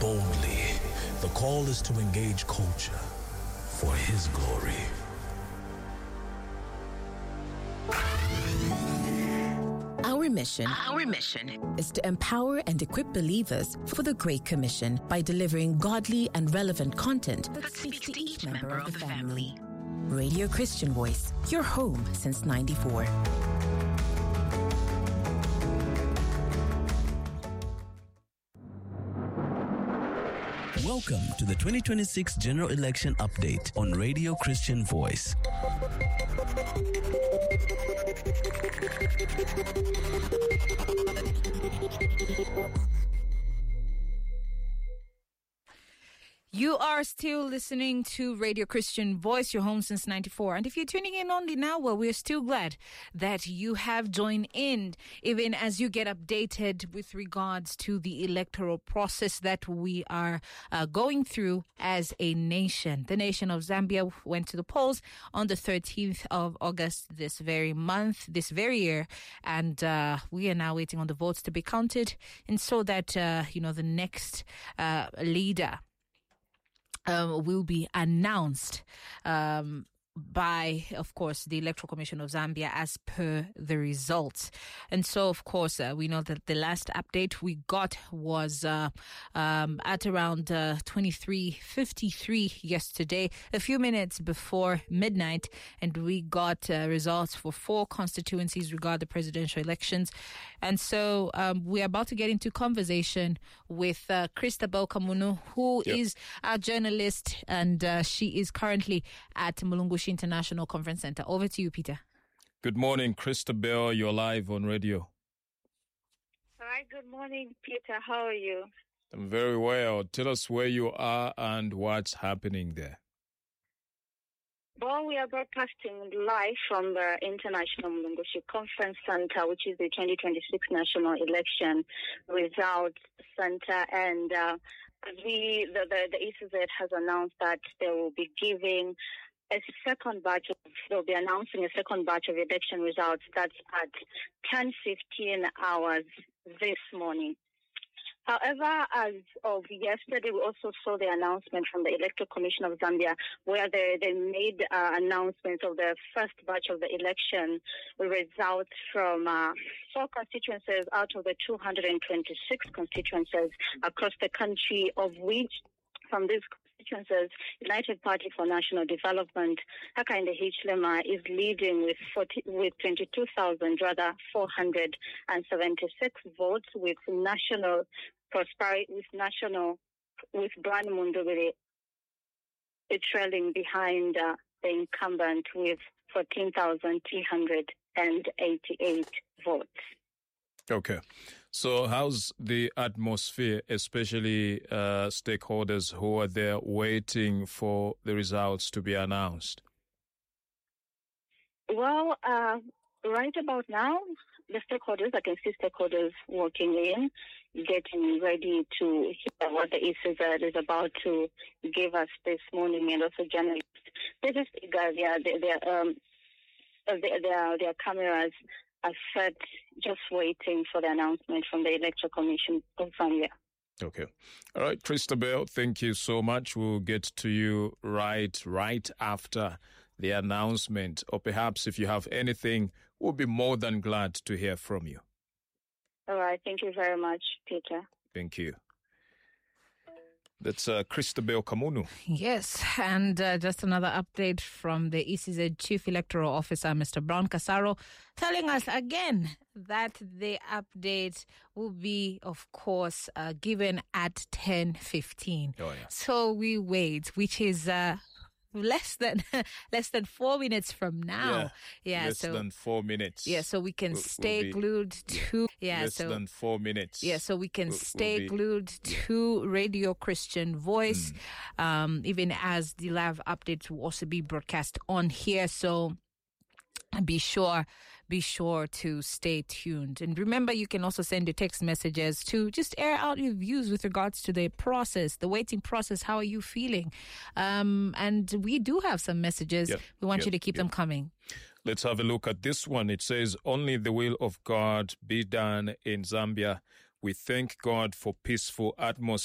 boldly. The call is to engage culture for His glory. Our mission is to empower and equip believers for the Great Commission by delivering godly and relevant content that speaks to each member of the family. Radio Christian Voice, your home since '94. Welcome to the 2026 General Election Update on Radio Christian Voice. You are still listening to Radio Christian Voice, your home since '94. And if you're tuning in only now, well, we're still glad that you have joined in, even as you get updated with regards to the electoral process that we are going through as a nation. The nation of Zambia went to the polls on the 13th of August this very month, this very year. And we are now waiting on the votes to be counted. And so that, the next leader will be announced by, of course, the Electoral Commission of Zambia as per the results. And so, of course, we know that the last update we got was at around 23:53 yesterday, a few minutes before midnight, and we got results for 4 constituencies regarding the presidential elections. And so we're about to get into conversation with Christabel Kamunu, who is our journalist, and she is currently at Mulungushi International Conference Center. Over to you, Peter. Good morning, Christabel. You're live on radio. All right. Good morning, Peter. How are you? I'm very well. Tell us where you are and what's happening there. Well, we are broadcasting live from the International Mulungushi Conference Center, which is the 2026 National Election Results Center. And the ECZ has announced that they will be giving they'll be announcing a second batch of election results. That's at 10:15 hours this morning. However, as of yesterday, we also saw the announcement from the Electoral Commission of Zambia, where they made announcements of the first batch of the election results from 4 constituencies out of the 226 constituencies across the country, of which from these constituencies, United Party for National Development, Hakainde Hichilema, is leading with 22,476 votes, with National Prosperity, with Brian Mundubile trailing behind the incumbent with 14,388 votes. Okay. So how's the atmosphere, especially stakeholders who are there waiting for the results to be announced? Well, right about now, I can see stakeholders walking in, getting ready to hear what the ECZ is about to give us this morning, and also journalists. They're just eager. Their cameras are set, just waiting for the announcement from the Electoral Commission of Zambia. Okay. All right, Christabel, thank you so much. We'll get to you right after the announcement. Or perhaps if you have anything, we'll be more than glad to hear from you. All right. Thank you very much, Peter. Thank you. That's Christabel Kamunu. Yes, and just another update from the ECZ Chief Electoral Officer, Mr. Brown Kasaro, telling us again that the update will be, of course, given at 10:15. Oh, yeah. So we wait, which is less than 4 minutes from now. Less than 4 minutes. Yeah, so we can stay glued to less than 4 minutes. Yeah, so we can stay glued to Radio Christian Voice, even as the live updates will also be broadcast on here. So be sure to stay tuned. And remember, you can also send your text messages to just air out your views with regards to the process, the waiting process. How are you feeling? And we do have some messages. We want you to keep them coming. Let's have a look at this one. It says, only the will of God be done in Zambia. We thank God for peaceful atmosphere